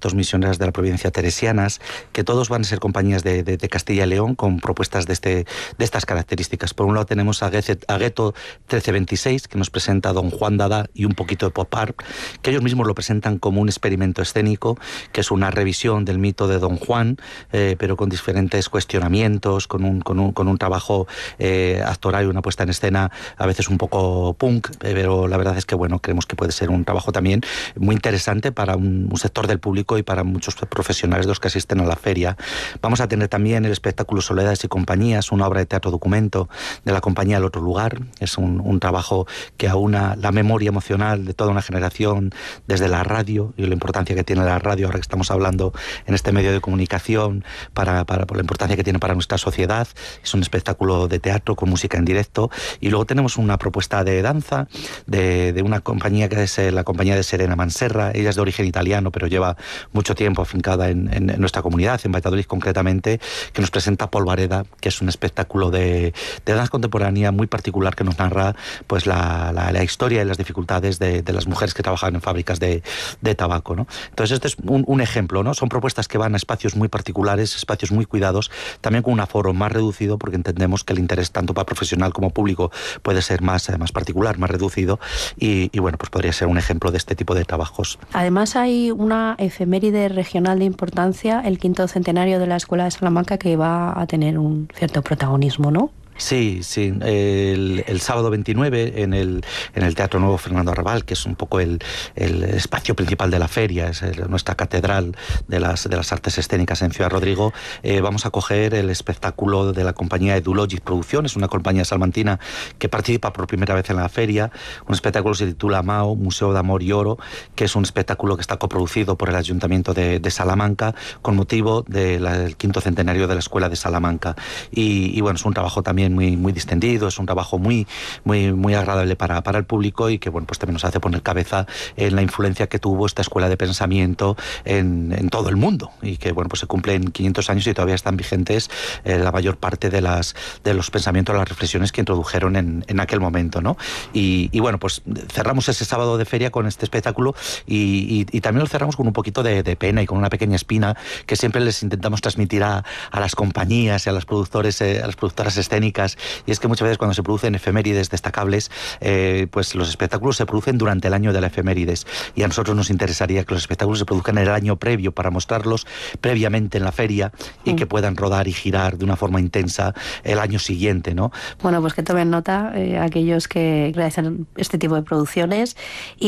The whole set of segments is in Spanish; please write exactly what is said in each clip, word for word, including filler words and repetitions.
dos misioneras de la provincia teresianas, que todos van a ser compañías de, de, de Castilla y León con propuestas de, este, de estas características. Por un lado tenemos a Gueto trece veintiséis, que nos presenta a Don Juan Dada y un poquito de pop art, que ellos mismos lo presentan como un experimento escénico, que es una revisión del mito de Don Juan, eh, pero con diferentes cuestionamientos, con un, con un, con un trabajo eh, actoral y una puesta en escena a veces un poco punk, eh, pero la verdad es que bueno, creemos que puede ser un trabajo también muy interesante para un, un sector del público y para muchos profesionales de los que asisten a la feria. Vamos a tener también el espectáculo Soledades y Compañías, una obra de teatro documento de la compañía El Otro Lugar. Es un, un trabajo que aúna la memoria emocional de toda una generación desde la radio y la importancia que tiene la radio ahora que estamos hablando en este medio de comunicación, para, para por la importancia que tiene para nuestra sociedad. Es un espectáculo de teatro con música en directo, y luego tenemos una propuesta de danza de, de una compañía que es la compañía de Serena Manserra. Ella es de origen italiano, pero lleva mucho tiempo afincada en, en, en nuestra comunidad, en Valladolid concretamente, que nos presenta Polvareda, que es un espectáculo de, de danza contemporánea muy particular que nos narra pues la, la, la historia y las dificultades de, de las mujeres que trabajan en fábricas de, de tabaco, ¿no? Entonces este es un, un ejemplo, ¿no? Son propuestas que van a espacios muy particulares, espacios muy cuidados, también con un aforo más reducido, porque entendemos que el interés tanto para profesional como público puede ser más, más particular, más reducido, y, y bueno, pues podría ser un ejemplo de este tipo de trabajos. Además hay una efeméride regional de importancia, el quinto centenario de la Escuela de Salamanca, que va a tener un cierto protagonismo, ¿no? Sí, sí. El, el sábado veintinueve en el, en el Teatro Nuevo Fernando Arrabal, que es un poco el, el espacio principal de la feria, es el, nuestra catedral de las, de las artes escénicas en Ciudad Rodrigo, eh, vamos a coger el espectáculo de la compañía Edulogic Producciones, una compañía salmantina que participa por primera vez en la feria. Un espectáculo se titula Mao, Museo de Amor y Oro, que es un espectáculo que está coproducido por el Ayuntamiento de, de Salamanca con motivo de la, del quinto centenario de la Escuela de Salamanca. Y, y bueno, es un trabajo también muy, muy distendido, es un trabajo muy, muy, muy agradable para, para el público, y que bueno, pues también nos hace poner cabeza en la influencia que tuvo esta escuela de pensamiento en, en todo el mundo, y que bueno, pues se cumplen quinientos años y todavía están vigentes eh, la mayor parte de, las, de los pensamientos, las reflexiones que introdujeron en, en aquel momento, ¿no? Y, y bueno, pues cerramos ese sábado de feria con este espectáculo, y, y, y también lo cerramos con un poquito de, de pena y con una pequeña espina que siempre les intentamos transmitir a, a las compañías y a las productores, eh, a las productoras escénicas, y es que muchas veces cuando se producen efemérides destacables, eh, pues los espectáculos se producen durante el año de la efemérides, y a nosotros nos interesaría que los espectáculos se produzcan en el año previo para mostrarlos previamente en la feria y mm. que puedan rodar y girar de una forma intensa el año siguiente, ¿no? Bueno, pues que tomen nota eh, aquellos que realizan este tipo de producciones.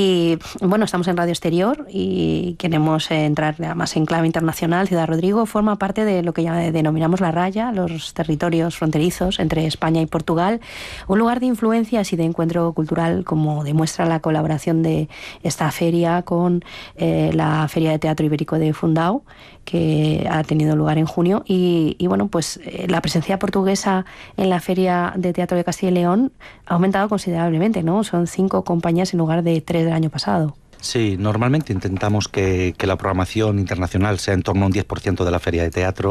Y bueno, estamos en Radio Exterior y queremos eh, entrar más en clave internacional. Ciudad Rodrigo forma parte de lo que ya denominamos la raya, los territorios fronterizos entre España y Portugal, un lugar de influencias y de encuentro cultural, como demuestra la colaboración de esta feria con eh, la Feria de Teatro Ibérico de Fundao, que ha tenido lugar en junio, y, y bueno, pues eh, la presencia portuguesa en la Feria de Teatro de Castilla y León ha aumentado considerablemente, ¿no? Son cinco compañías en lugar de tres del año pasado. Sí, normalmente intentamos que, que la programación internacional sea en torno a un diez por ciento de la feria de teatro.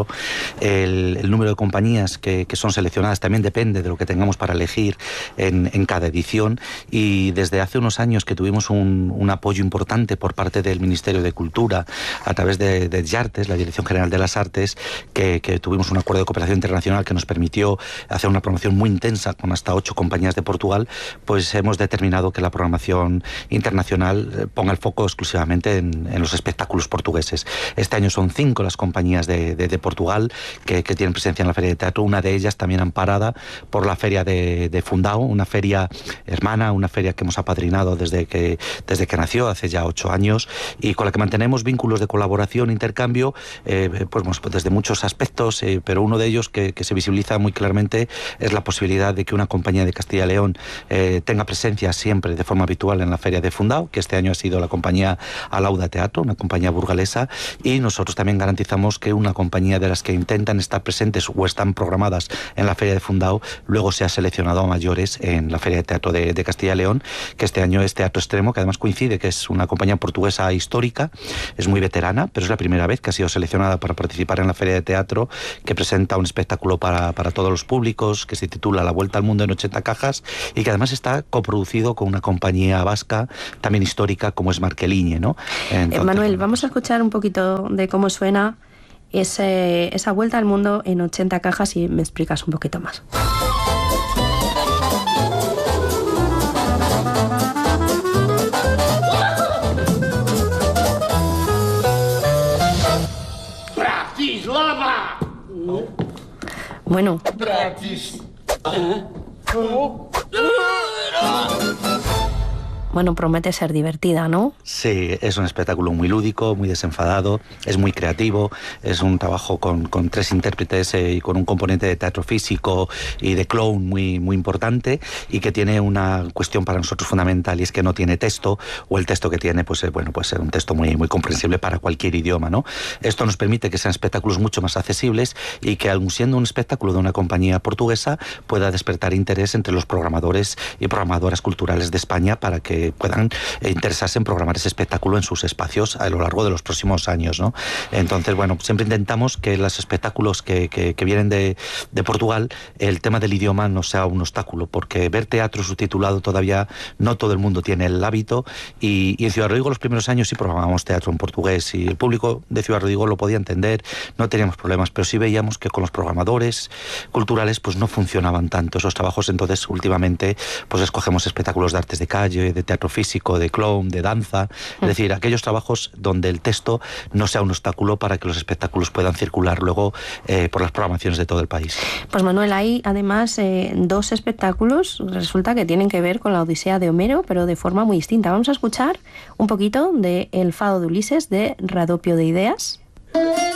El, el número de compañías que, que son seleccionadas también depende de lo que tengamos para elegir en, en cada edición, y desde hace unos años que tuvimos un, un apoyo importante por parte del Ministerio de Cultura a través de, de Yartes, la Dirección General de las Artes, que, que tuvimos un acuerdo de cooperación internacional que nos permitió hacer una promoción muy intensa con hasta ocho compañías de Portugal, pues hemos determinado que la programación internacional ponga el foco exclusivamente en, en los espectáculos portugueses. Este año son cinco las compañías de, de, de Portugal que, que tienen presencia en la Feria de Teatro, una de ellas también amparada por la Feria de, de Fundao, una feria hermana, una feria que hemos apadrinado desde que, desde que nació, hace ya ocho años, y con la que mantenemos vínculos de colaboración, intercambio, eh, pues, pues desde muchos aspectos, eh, pero uno de ellos que, que se visibiliza muy claramente es la posibilidad de que una compañía de Castilla y León eh, tenga presencia siempre de forma habitual en la Feria de Fundao, que este año ha sido la compañía Alauda Teatro, una compañía burgalesa, y nosotros también garantizamos que una compañía de las que intentan estar presentes o están programadas en la Feria de Fundao luego sea seleccionado a mayores en la Feria de Teatro de, de Castilla y León, que este año es Teatro Extremo, que además coincide que es una compañía portuguesa histórica, es muy veterana, pero es la primera vez que ha sido seleccionada para participar en la Feria de Teatro, que presenta un espectáculo para, para todos los públicos, que se titula La Vuelta al Mundo en ochenta cajas, y que además está coproducido con una compañía vasca también histórica como es Marqueliñe, ¿no? Entonces, Manuel, bueno, vamos a escuchar un poquito de cómo suena ese, esa vuelta al mundo en ochenta cajas y me explicas un poquito más. Bratislava! Bueno. Bratis. Bueno, promete ser divertida, ¿no? Sí, es un espectáculo muy lúdico, muy desenfadado, es muy creativo, es un trabajo con, con tres intérpretes eh, y con un componente de teatro físico y de clown muy, muy importante, y que tiene una cuestión para nosotros fundamental, y es que no tiene texto, o el texto que tiene, pues eh, bueno, puede ser un texto muy, muy comprensible para cualquier idioma, ¿no? Esto nos permite que sean espectáculos mucho más accesibles y que, aun siendo un espectáculo de una compañía portuguesa, pueda despertar interés entre los programadores y programadoras culturales de España para que puedan interesarse en programar ese espectáculo en sus espacios a lo largo de los próximos años, ¿no? Entonces, bueno, siempre intentamos que los espectáculos que, que, que vienen de, de Portugal, el tema del idioma no sea un obstáculo, porque ver teatro subtitulado todavía no todo el mundo tiene el hábito, y, y en Ciudad Rodrigo los primeros años sí programábamos teatro en portugués y el público de Ciudad Rodrigo lo podía entender, no teníamos problemas, pero sí veíamos que con los programadores culturales pues no funcionaban tanto esos trabajos. Entonces, últimamente, pues escogemos espectáculos de artes de calle, de teatro físico, de clown, de danza, es decir, aquellos trabajos donde el texto no sea un obstáculo para que los espectáculos puedan circular luego eh, por las programaciones de todo el país. Pues Manuel, hay además eh, dos espectáculos, resulta que tienen que ver con la Odisea de Homero, pero de forma muy distinta. Vamos a escuchar un poquito de El Fado de Ulises de Radopio de Ideas.